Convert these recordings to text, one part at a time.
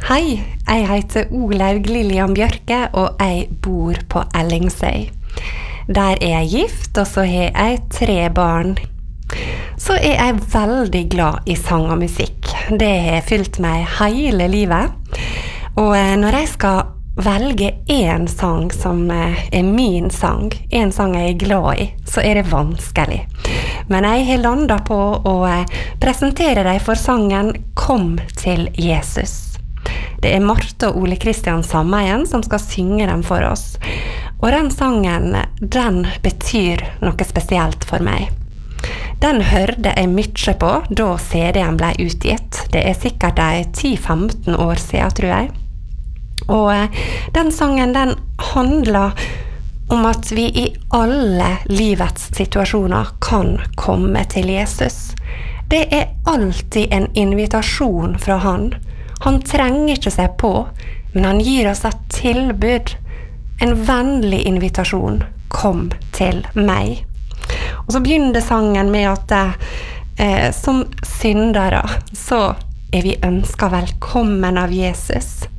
Hei, jeg heter Olaug Lillian Bjørke, og jeg bor på Ellingsøy. Der er jeg gift, og så har jeg 3 barn. Så er jeg veldig glad i sang og musikk. Det har fylt meg hele livet. Og når jeg skal velge en sang som er min sang, en sang jeg er glad i, så er det vanskelig. Men jeg har landet på å presentere deg for sangen «Kom til Jesus». Det er Marte og Ole Kristian Sammeien som skal synge den for oss. Og den sangen, den betyr noe spesielt for meg. Den hørte jeg mye på da CD-en ble utgitt. Det er sikkert 10-15 år siden, tror jeg. Og den sangen, den handler om at vi i alle livets situasjoner kan komme til Jesus. Det er alltid en invitasjon fra han. Han trenger ikke seg på, men han gir oss et tilbud, en vennlig invitasjon. Kom til meg. Og så begynner sangen med at som syndere, så er vi ønsket velkommen av Jesus.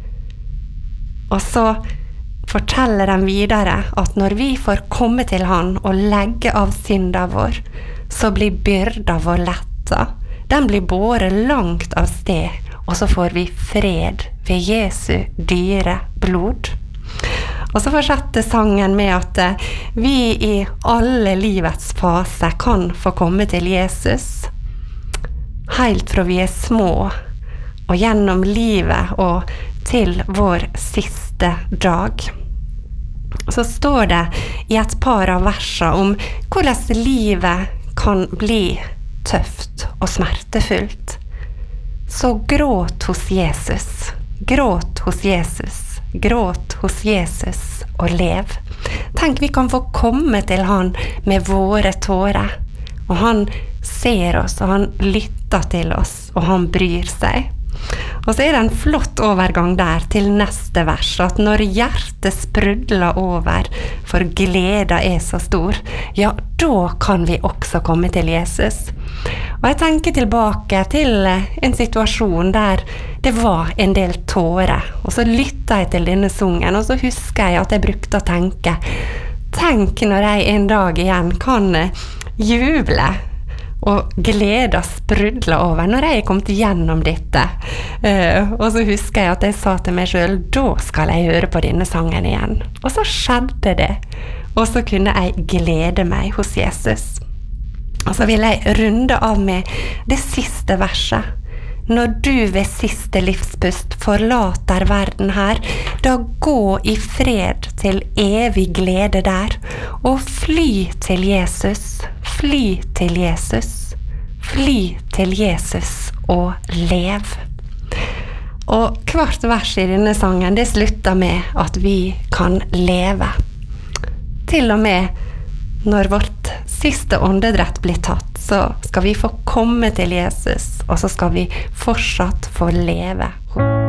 Og så forteller den videre at når vi får komme til han og legge av synda vår, så blir byrda vår letta. Den blir båret langt av sted, og så får vi fred ved Jesu dyre blod. Og så fortsetter sangen med at vi i alle livets fase kan få komme til Jesus, helt fra vi er små, og gjennom livet og til vår siste dag. Så står det i et par av versene om hvordan livet kan bli tøft og smertefullt. Så gråt hos Jesus, gråt hos Jesus, gråt hos Jesus og lev. Tenk, vi kan få komme til han med våre tårer, og han ser oss, og han lytter til oss, og han bryr seg. Og så er det en flott overgang der til neste vers, at når hjertet sprudler over, for gleda er så stor, ja, da kan vi også komme til Jesus. Og jeg tenker tilbake til en situasjon der det var en del tårer, og så lyttet jeg til denne sungen, og så husker jeg at jeg brukte å tenke, tenk når jeg en dag igjen kan juble, og gleda sprudla over når jeg kom gjennom dette. Og så husker jeg at jeg sa til meg selv, da skal jeg høre på denne sangen igjen. Og så skjedde det, og så kunne jeg glede meg hos Jesus. Og så vil jeg runde av med det siste verset. Når du ved siste livspust forlater verden her, da gå i fred til evig glede der, og fly til Jesus, fly til Jesus, fly til Jesus og lev. Og hvert vers i denne sangen, det slutter med at vi kan leve. Til og med når vårt siste åndedrett blir tatt, så skal vi få komme til Jesus, og så skal vi fortsatt få leve.